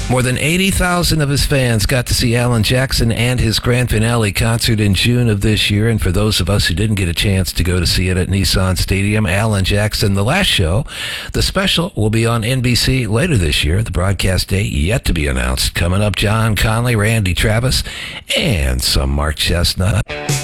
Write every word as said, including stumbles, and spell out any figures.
More than eighty thousand of his fans got to see Alan Jackson and his grand finale concert in June of this year. And for those of us who didn't get a chance to go to see it at Nissan Stadium, Alan Jackson, the last show, the special will be on N B C later this year. The broadcast date yet to be announced. Coming up, John Conley, Randy Travis, and some Mark Chestnut.